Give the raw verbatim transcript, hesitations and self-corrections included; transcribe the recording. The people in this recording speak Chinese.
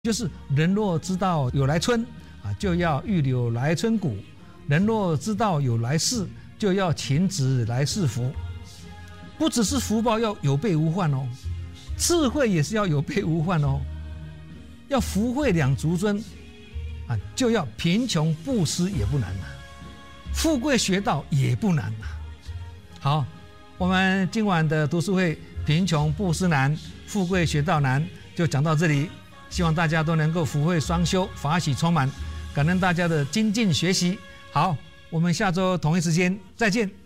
就是人若知道有来春啊，就要预留来春谷；人若知道有来世，就要勤植来世福。不只是福报要有备无患哦，智慧也是要有备无患哦。要福慧两足尊啊，就要贫穷布施也不难呐、啊，富贵学道也不难呐、啊。好，我们今晚的读书会，贫穷布施难，富贵学道难，就讲到这里。希望大家都能够福慧双修，法喜充满，感恩大家的精进学习。好，我们下周同一时间再见。